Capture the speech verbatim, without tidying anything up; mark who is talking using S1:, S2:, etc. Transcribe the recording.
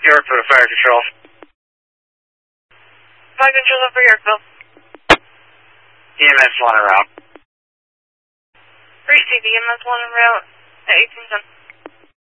S1: York for the fire control.
S2: Fire control over Yorkville.
S1: E M S one en route.
S2: Receive E M S one en route at eighteen ten.